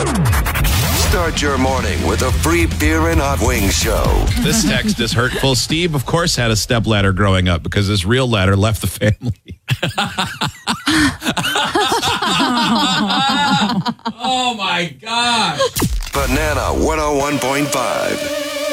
Start your morning with a free beer and hot wings show. This text is hurtful. Steve, of course, had a stepladder growing up because his real ladder left the family. Oh, my gosh. Banana 101.5.